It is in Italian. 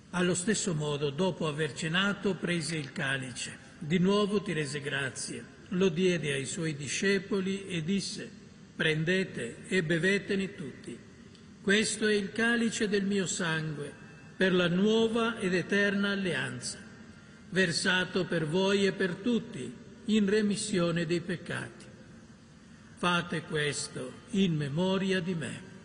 Allo stesso modo, dopo aver cenato, prese il calice. Di nuovo ti rese grazie, lo diede ai suoi discepoli e disse: prendete e bevetene tutti. Questo è il calice del mio sangue, per la nuova ed eterna alleanza, versato per voi e per tutti in remissione dei peccati. Fate questo in memoria di me.